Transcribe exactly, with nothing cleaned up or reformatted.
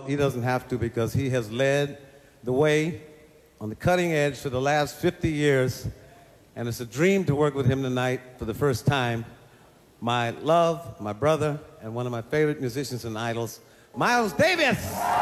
Well, he doesn't have to because he has led the way on the cutting edge for the last fifty years, and it's a dream to work with him tonight for the first time. My love, my brother, and one of my favorite musicians and idols, Miles Davis!